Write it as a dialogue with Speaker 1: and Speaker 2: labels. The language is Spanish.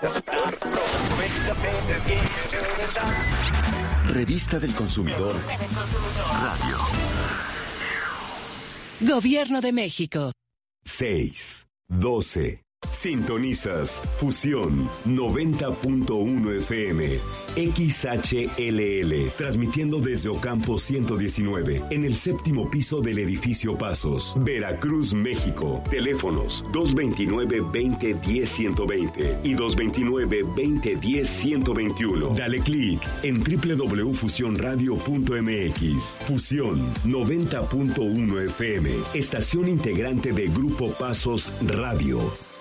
Speaker 1: Revista del Consumidor Radio.
Speaker 2: Gobierno de México.
Speaker 3: 6, 12. Sintonizas Fusión 90.1 FM XHLL, transmitiendo desde Ocampo 119 en el séptimo piso del edificio Pasos, Veracruz, México. Teléfonos 229-2010-120 y 229-2010-121. Dale clic en www.fusionradio.mx. Fusión 90.1 FM, estación integrante de Grupo Pasos Radio.